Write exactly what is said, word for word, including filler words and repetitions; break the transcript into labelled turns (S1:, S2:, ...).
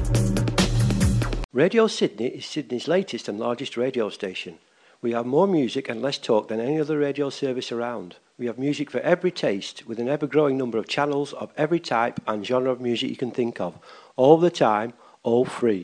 S1: Radio Sydney is Sydney's latest and largest radio station. We have more music and less talk than any other radio service around. We have music for every taste, with an ever-growing number of channels of every type and genre of music you can think of, all the time, all free.